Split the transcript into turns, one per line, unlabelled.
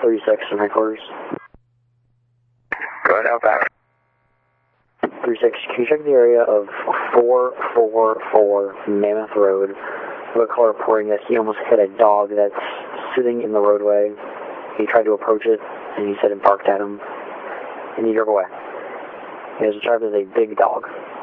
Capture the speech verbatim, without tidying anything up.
three six from headquarters.
Go ahead, out back.
three six, can you check the area of four four four Mammoth Road? We have a caller reporting that he almost hit a dog that's sitting in the roadway. He tried to approach it, and he said it barked at him, and he drove away. He was described as a big dog.